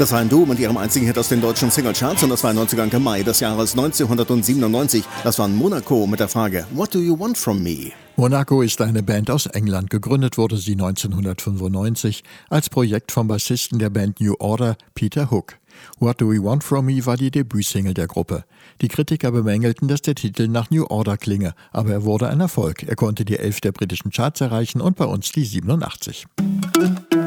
Das war ein Duo mit ihrem einzigen Hit aus den deutschen Singlecharts und das war in 90ern im Mai des Jahres 1997. Das war Monaco mit der Frage What do you want from me? Monaco ist eine Band aus England. Gegründet wurde sie 1995 als Projekt vom Bassisten der Band New Order, Peter Hook. What Do You Want From Me war die Debütsingle der Gruppe. Die Kritiker bemängelten, dass der Titel nach New Order klinge, aber er wurde ein Erfolg. Er konnte die 11 der britischen Charts erreichen und bei uns die 87.